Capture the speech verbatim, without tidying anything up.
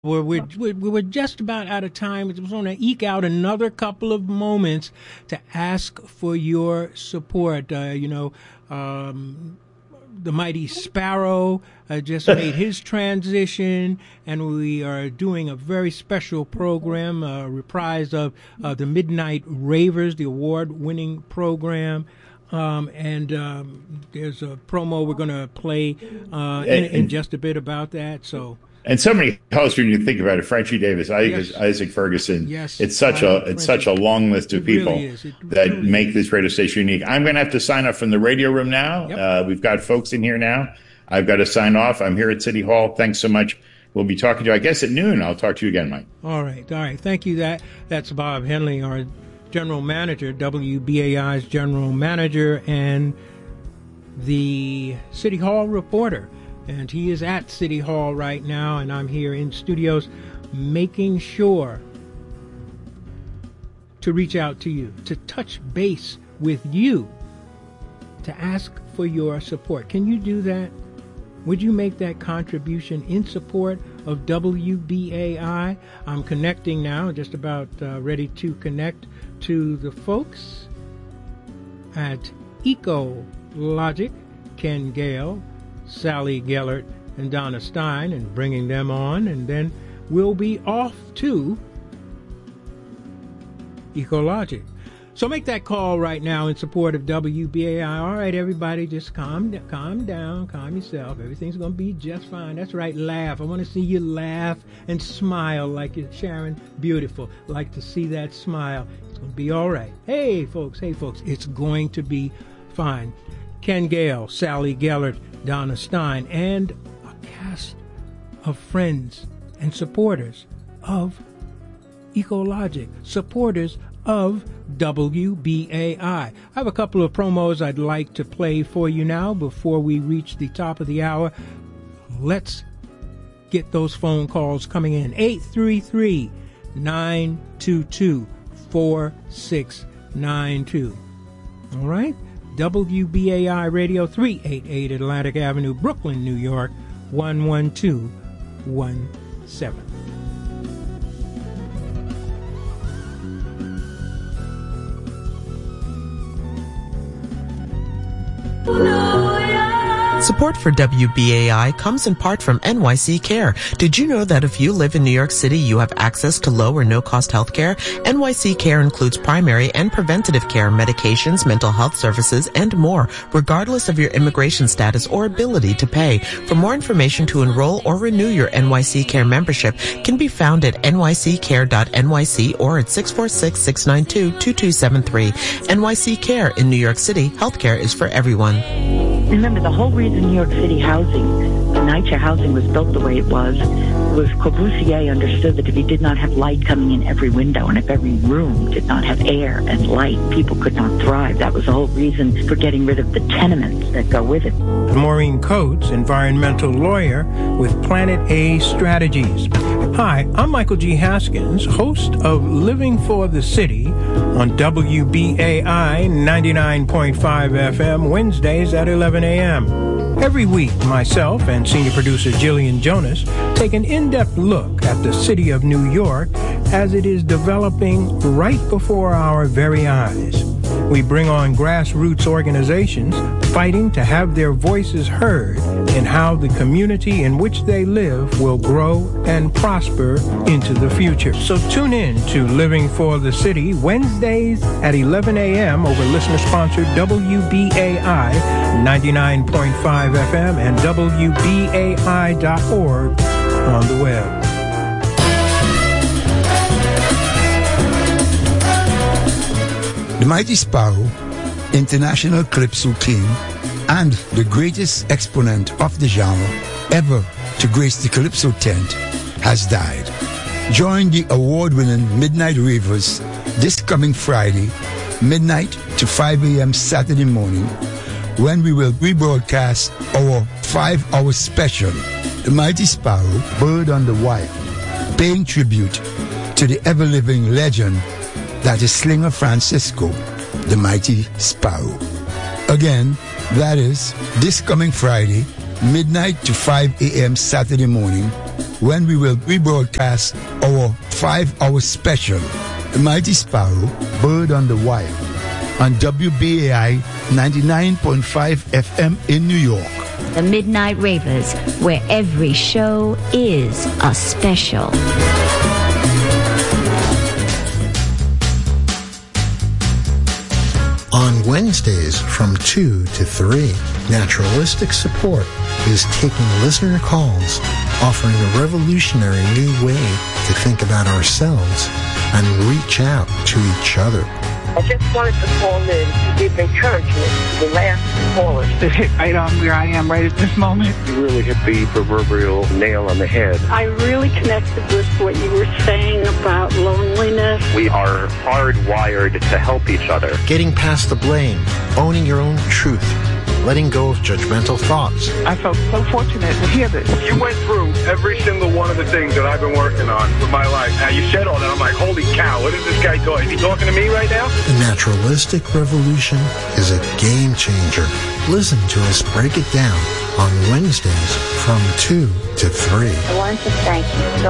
We're, we're, we're, we're just about out of time. We just want to eke out another couple of moments to ask for your support. Uh, you know, um, the Mighty Sparrow uh, just made his transition, and we are doing a very special program, a reprise of uh, the Midnight Ravers, the award-winning program. Um, and um, there's a promo we're going to play uh, in, in just a bit about that. So. And so many hosts, when you think about it, Frenchie Davis, yes. Isaac Ferguson, yes. it's such a it's such a long list of it people really is. It that really make is. this radio station unique. I'm going to have to sign off from the radio room now. Yep. Uh, we've got folks in here now. I've got to sign off. I'm here at City Hall. Thanks so much. We'll be talking to you, I guess, at noon. I'll talk to you again, Mike. All right. All right. Thank you. That That's Bob Henley, our general manager, W B A I's general manager, and the City Hall reporter. And he is at City Hall right now, and I'm here in studios making sure to reach out to you, to touch base with you, to ask for your support. Can you do that? Would you make that contribution in support of W B A I? I'm connecting now, just about uh, ready to connect to the folks at EcoLogic, Ken Gale, Sally Gellert, and Donna Stein, and bringing them on, and then we'll be off to EcoLogic. So make that call right now in support of W B A I. All right, everybody, just calm, calm down, calm yourself. Everything's going to be just fine. That's right, laugh. I want to see you laugh and smile like you're Sharon Beautiful. Like to see that smile. It's going to be all right. Hey, folks, hey, folks, it's going to be fine. Ken Gale, Sally Gellert, Donna Stein, and a cast of friends and supporters of EcoLogic, supporters of W B A I. I have a couple of promos I'd like to play for you now before we reach the top of the hour. Let's get those phone calls coming in. eight three three, nine two two, four six nine two. All right? W B A I Radio, three eighty-eight Atlantic Avenue, Brooklyn, New York, one one two one seven. Support for W B A I comes in part from N Y C Care. Did you know that if you live in New York City, you have access to low or no-cost health care? N Y C Care includes primary and preventative care, medications, mental health services, and more, regardless of your immigration status or ability to pay. For more information to enroll or renew your N Y C Care membership can be found at N Y C care dot N Y C or at six four six, six nine two, two two seven three. N Y C Care in New York City, healthcare is for everyone. Remember, the whole reason New York City housing, the NYCHA housing was built the way it was, was Corbusier understood that if he did not have light coming in every window and if every room did not have air and light, people could not thrive. That was the whole reason for getting rid of the tenements that go with it. Maureen Coates, environmental lawyer with Planet A Strategies. Hi, I'm Michael G. Haskins, host of Living for the City on W B A I ninety-nine point five F M, Wednesdays at eleven a.m. Every week, myself and senior producer Jillian Jonas take an in-depth look at the city of New York as it is developing right before our very eyes. We bring on grassroots organizations fighting to have their voices heard in how the community in which they live will grow and prosper into the future. So tune in to Living for the City, Wednesdays at eleven a.m. over listener-sponsored W B A I ninety-nine point five F M and W B A I dot org on the web. The Mighty Sparrow, international calypso king, and the greatest exponent of the genre ever to grace the calypso tent, has died. Join the award-winning Midnight Ravers this coming Friday, midnight to five a.m. Saturday morning, when we will rebroadcast our five-hour special, The Mighty Sparrow, Bird on the Wire, paying tribute to the ever-living legend that is Slinger Francisco, the Mighty Sparrow. Again, that is this coming Friday, midnight to five a.m. Saturday morning, when we will rebroadcast our five-hour special, The Mighty Sparrow, Bird on the Wire, on W B A I ninety-nine point five F M in New York. The Midnight Ravers, where every show is a special. On Wednesdays from two to three, Naturalistic Support is taking listener calls, offering a revolutionary new way to think about ourselves and reach out to each other. I just wanted to call in to give encouragement to the last callers. It hit right on where I am right at this moment. You really hit the proverbial nail on the head. I really connected with what you were saying about loneliness. We are hardwired to help each other. Getting past the blame, owning your own truth, letting go of judgmental thoughts. I felt so fortunate to hear this. You went through every single one of the things that I've been working on with my life. Now, you said all that. I'm like, holy cow, what is this guy doing? Is he talking to me right now? The Naturalistic Revolution is a game changer. Listen to us break it down on Wednesdays from two to three. I want to thank you so